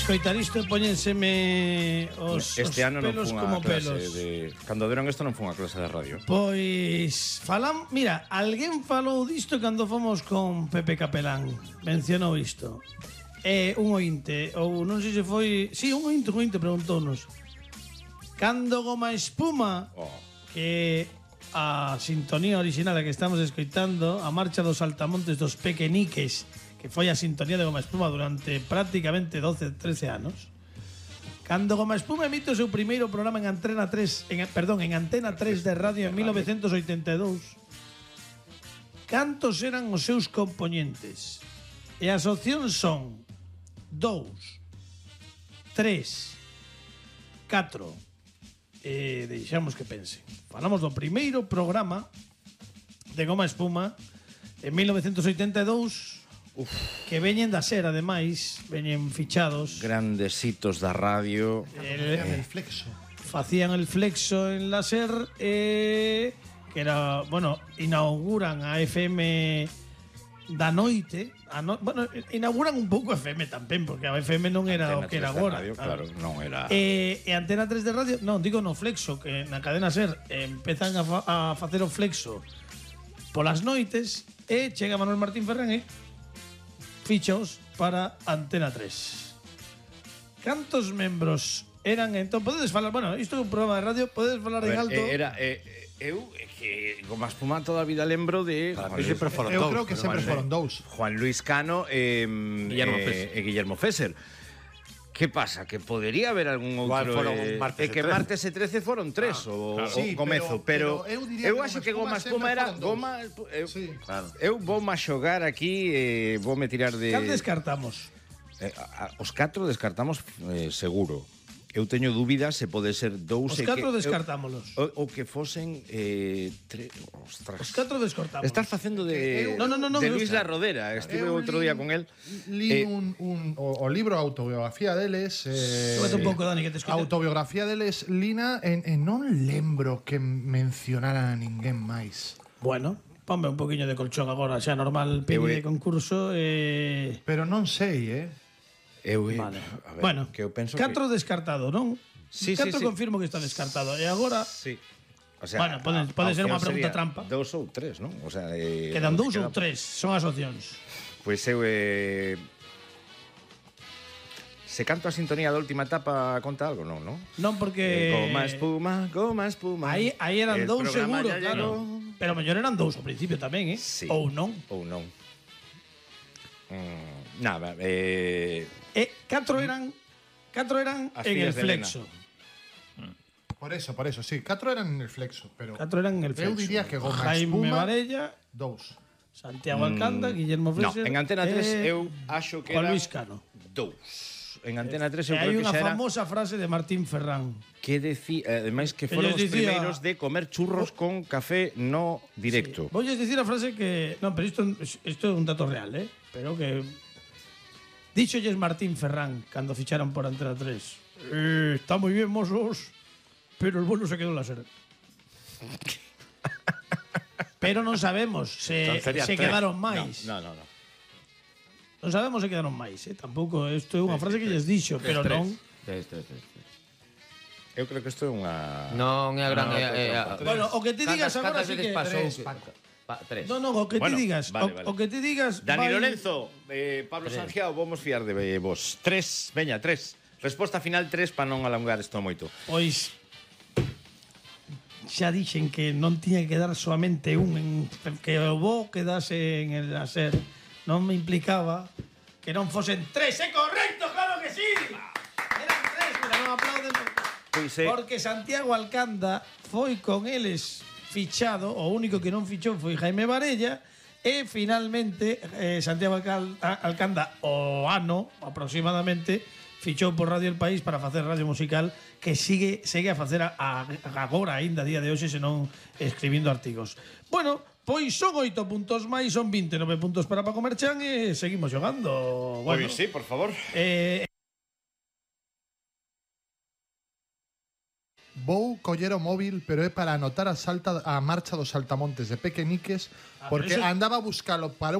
Coitar isto poñenseme os Este ano non pelos foi como unha clase pelos. Cando deron isto non foi unha clase de radio. Pois mira, alguén falou disto cando fomos con Pepe Capelán. Mencionou isto. Un ointe, ou non sei se foi, si, un ointe preguntounos. Cando Goma Espuma, que a sintonía original que estamos escoitando, a marcha dos saltamontes dos pequeniques, que foi a sintonía de Goma Espuma durante prácticamente 12-13 anos. Cando Goma Espuma emite o seu primeiro programa en Antena 3, en Antena 3 de radio en 1982, cantos eran os seus componentes? E as opcións son 2, 3, 4. Deixamos que pense. Falamos do primeiro programa de Goma Espuma en 1982. Que veñen da SER, ademais, veñen fichados. Grandes hitos da radio. El flexo. Facían el flexo en la SER, que era, bueno, inauguran a FM da noite. Bueno, inauguran un pouco a FM tamén, porque a FM non era o que era agora. Claro, non era. E Antena 3 de radio, non, digo no flexo, que na cadena SER empezan a facer o flexo polas noites, e chega Manuel Martín Ferrán e fichos para Antena 3. Cantos membros eran entón? Podedes falar, bueno, isto é un programa de radio, podedes falar en alto. Eu que Goma Espuma toda a vida lembro de Eu creo que sempre foron dous. Juan Luis Cano e Guillermo Fesser. Que pasa? Que podería haber algún outro que martes e 13 foron 3 o comezo, pero eu acho que Goma Espuma era Goma. Eu vou má xogar aquí e vou me tirar de. Cal descartamos? Os 4 descartamos seguro. Eu teño dúbidas se pode ser 2 Os 4 descartámolos. O que fosen 3. Ostras. Os 4 descartamos. Estás facendo de Luis La Rodera. Estive outro día con el. Li o libro autobiografía deles. Súbete un pouco, Dani, que te escoito. Autobiografía deles, Lina, non lembro que mencionaran a ninguén máis. Bueno, ponme un poquinho de colchón agora, xa normal, pide de concurso. Pero non sei, Vale. A ver, bueno, que eu penso 4 descartado, non? Sí, 4 sí. confirmo que está descartado. E agora, sí. O sea, bueno, pode ser unha pregunta trampa. 2 ou 3, non? O sea, quedan 2 ou 3, son as opcións. Pois eu se canto a sintonía da última etapa conta algo, non? Non, porque Goma Espuma. Aí eran 2 seguro, claro. Pero mellor eran 2 ao principio tamén, Sí. Ou non. Nada, 4 eran en el flexo. Por eso, sí. 4 eran en el flexo, pero 4 eran en el flexo. Eu diría que Goma Jaime Espuma Varella, 2. Santiago Alcanda, Guillermo Fesser. No, en Antena 3 eu acho que Juan era Luis Cano. 2. En Antena 3 eu Hai creo que unha xa era famosa frase de Martín Ferrán. que ademais que foron os primeiros de comer churros con café no directo. Voy a decir a frase que... No, pero esto es un dato real, Pero que... Díxolles Martín Ferrán cando ficharon por Antena 3. Está moi bien, mozos, pero el vuelo se quedó en la SER. Pero non sabemos se quedaron máis. No. Non sabemos se quedaron máis, tampouco. Isto é unha frase que lles dixo, pero non... Eu creo que isto é unha... Non é a gran... Bueno, o que te digas agora sí que... 3. No, o que te digas. Vale. O que te digas... Dani Lorenzo, Pablo Sangiao, vamos fiar de vos. 3, veña, 3. Resposta final 3 para non alongar isto moito. Pois... Xa dixen que non tiña que dar solamente un, que o bo quedase en el SER. Non me implicaba que non fosen 3. É correcto, claro que sí. Eran 3, mira, non aplauden. Porque Santiago Alcanda foi con eles fichado, o único que non fichou foi Jaime Varella, e finalmente Santiago Alcanda o ano aproximadamente fichou por Radio El País para facer radio musical, que segue a facer agora aínda a día de hoxe, senón escribindo artigos. Bueno, pois son 8 puntos máis, son 29 puntos para Paco Merchán e seguimos xogando. Bueno, pois sí, por favor. Vou coller o móvil, pero é para anotar a marcha dos saltamontes de Pequeniques, porque andaba a buscalo para